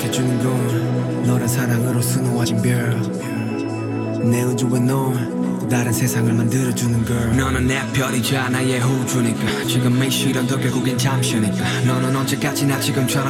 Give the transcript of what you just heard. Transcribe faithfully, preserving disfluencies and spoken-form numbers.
지켜주는 건 너란 사랑으로 수놓아진 별. 내 우주에 넌 다른 세상을 만들어주는 걸. 너는 내 별이자 나의 호주니까 지금 이 시련도 결국엔 잠시니까. 너는 언제까지나 지금처럼